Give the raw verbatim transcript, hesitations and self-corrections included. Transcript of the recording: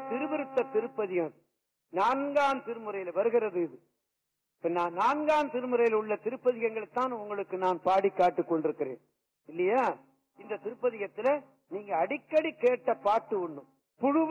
திருவிருத்த திருப்பதியம் நான்காம் திருமுறையில் வருகிறது. இது நான் நான்காம் திருமுறையில் உள்ள திருப்பதிகங்களைத்தான் உங்களுக்கு நான் பாடி காட்டுக் கொண்டிருக்கிறேன் இல்லையா? இந்த திருப்பதிகத்துல நீங்க அடிக்கடி கேட்ட பாட்டு ஒண்ணு, புழுவ